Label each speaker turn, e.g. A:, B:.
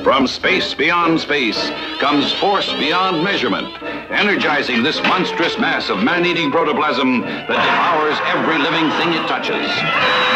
A: From space beyond space comes force beyond measurement, energizing this monstrous mass of man-eating protoplasm that devours every living thing it touches.